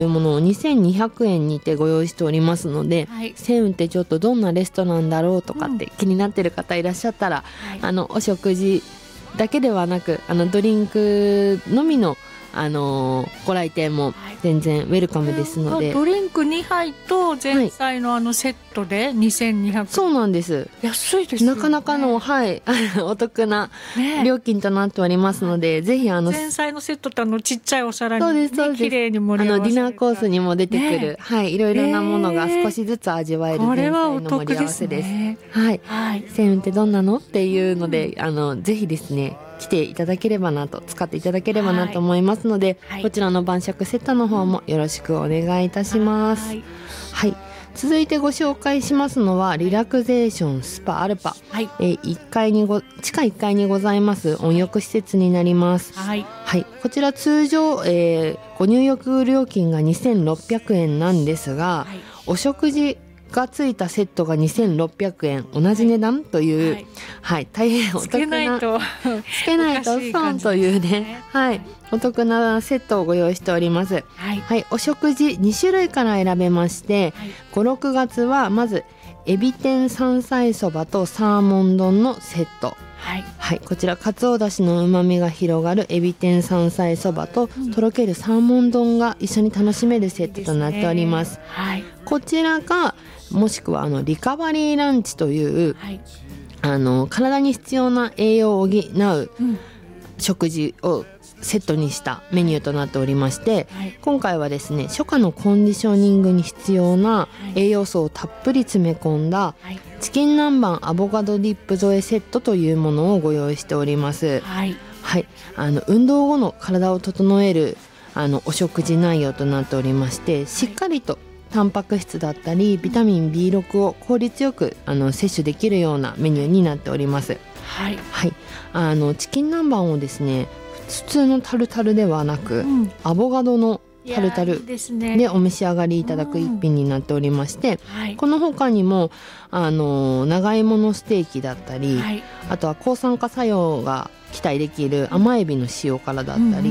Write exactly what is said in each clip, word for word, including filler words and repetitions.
いうものをにせんにひゃくえんにてご用意しておりますので、 はい、 セウンってちょっとどんなレストランだろうとかって気になってる方いらっしゃったら、うん、あのお食事だけではなくあのドリンクのみのあのー、ご来店も全然ウェルカムですので、はい、 ドリンクにはいと前菜のあのセットでにせんにひゃくえん、 そうなんです。 安いですよね。 なかなかの、はい、お得な料金となっておりますので、ね、ぜひあの前菜のセットってあのちっちゃいお皿に、ね、 そうですそうです、 綺麗に盛り合わせあのディナーコースにも出てくる、ね、はい、いろいろなものが少しずつ味わえる前菜の盛り合わせです。はい、はい、セウンってどんなのっていうので、あのぜひですね来ていただければなと使っていただければなと思いますので、はい、こちらの晩酌セットの方もよろしくお願いいたします。はい、はい、続いてご紹介しますのはリラクゼーションスパアルパ、はい、えー、いっかいにご地下いっかいにございます温浴施設になります。はい、はい、こちら通常、えー、ご入浴料金がにせんろっぴゃくえんなんですが、はい、お食事がついたセットがにせんろっぴゃくえん、同じ値段という、はいはい、大変お得な、つけないとつけないと損というね、はい、お得なセットをご用意しております。はいはい、お食事に種類から選べまして、はい、ご、ろくがつはまずエビ天山菜そばとサーモン丼のセット、はいはい、こちらかつおだしのうまみが広がるエビ天山菜そばと、うん、とろけるサーモン丼が一緒に楽しめるセットとなっております。いいですね。はい、こちらがもしくはあのリカバリーランチという、はい、あの体に必要な栄養を補う食事をセットにしたメニューとなっておりまして、はい、今回はですね初夏のコンディショニングに必要な栄養素をたっぷり詰め込んだ、はい、チキン南蛮アボカドディップ添えセットというものをご用意しております。はいはい、あの運動後の体を整えるあのお食事内容となっておりまして、しっかりとタンパク質だったりビタミン ビーろく を効率よくあの摂取できるようなメニューになっております。はいはい、あのチキン南蛮をですね普通のタルタルではなく、うん、アボカドのタルタルでお召し上がりいただく一品になっておりまして、うんはい、この他にもあの長芋のステーキだったり、はい、あとは抗酸化作用が期待できる甘エビの塩辛だったり、うんうんうん、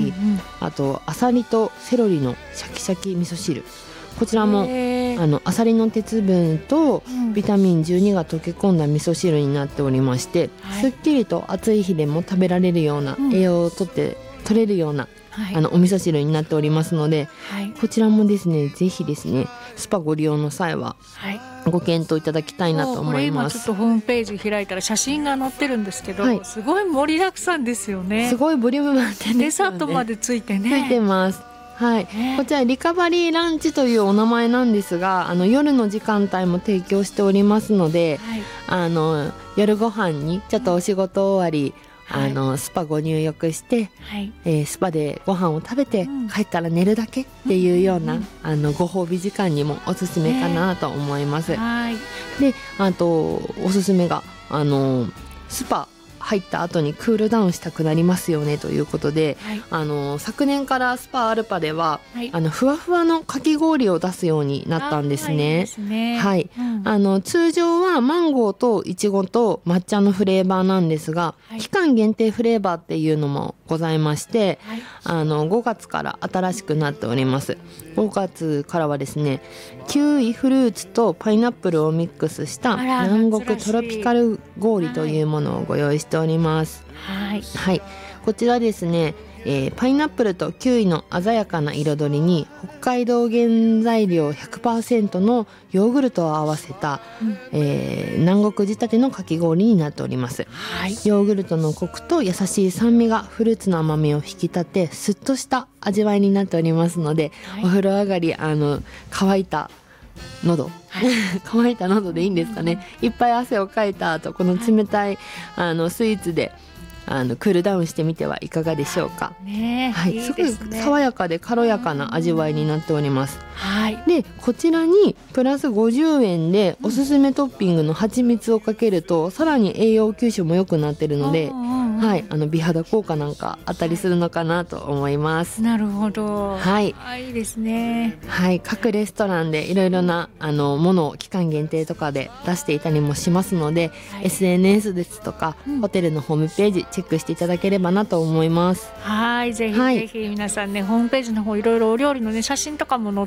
あとアサリとセロリのシャキシャキ味噌汁、こちらもあのアサリの鉄分とビタミンじゅうにが溶け込んだ味噌汁になっておりまして、はい、すっきりと暑い日でも食べられるような、うん、栄養をとって取れるような、はい、あのお味噌汁になっておりますので、はい、こちらもですねぜひですねスパご利用の際はご検討いただきたいなと思います。これ今ちょっとホームページ開いたら写真が載ってるんですけど、はい、すごい盛りだくさんですよね。 すごいボリューム満点ですよね。 デザートまでついてね。 ついてます。はい、こちらリカバリーランチというお名前なんですが、あの夜の時間帯も提供しておりますので、はい、あの夜ご飯にちょっとお仕事終わり、はい、あのスパご入浴して、はいえー、スパでご飯を食べて、うん、帰ったら寝るだけっていうような、うん、あのご褒美時間にもおすすめかなと思います。はい、であとおすすめがあのスパ入った後にクールダウンしたくなりますよねということで、はい、あの昨年からスパアルパでは、はい、あのふわふわのかき氷を出すようになったんですね。はい、うん、あの通常はマンゴーとイチゴと抹茶のフレーバーなんですが、はい、期間限定フレーバーっていうのもございまして、はい、あのごがつから新しくなっております。ごがつからはですねキウイフルーツとパイナップルをミックスした南国トロピカル氷というものをご用意しております。はい、はい、こちらですね、えー、パイナップルとキウイの鮮やかな彩りに北海道原材料 ひゃくパーセント のヨーグルトを合わせた、うんえー、南国仕立てのかき氷になっております。はい、ヨーグルトのコクと優しい酸味がフルーツの甘みを引き立てスッとした味わいになっておりますので、はい、お風呂上がりあの乾いた喉、はい、乾いた喉でいいんですかね、いっぱい汗をかいた後この冷たいあのスイーツであのクールダウンしてみてはいかがでしょうか。ね、はい、いいですね。すごい爽やかで軽やかな味わいになっております。はい、でこちらにプラスごじゅうえんでおすすめトッピングの蜂蜜をかけるとさらに栄養吸収も良くなってるので、はい、あの美肌効果なんかあったりするのかなと思います。 なるほど、 はい、 あいいですね。 はい、各レストランでいろいろなあのものを期間限定とかで出していたりもしますので、はい、エスエヌエス ですとか、うん、ホテルのホームページチェックしていただければなと思います。 はい、ぜひぜひ皆さんね、はい、ホームページの方いろいろお料理のね写真とかも載っ